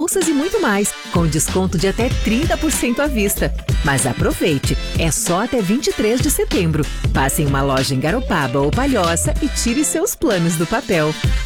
bolsas e muito mais, com desconto de até 30% à vista. Mas aproveite, é só até 23 de setembro. Passe em uma loja em Garopaba ou Palhoça e tire seus planos do papel.